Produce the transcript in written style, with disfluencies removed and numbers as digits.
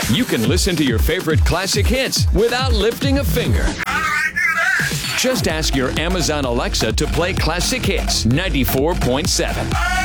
You can listen to your favorite classic hits without lifting a finger. Just ask your Amazon Alexa to play Classic Hits 94.7.